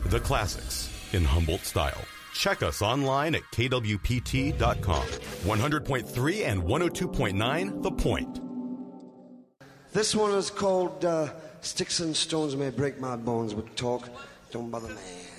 The classics in Humboldt style. Check us online at kwpt.com. 100.3 and 102.9 The Point. This one is called Sticks and Stones May Break My Bones, but talk don't bother me.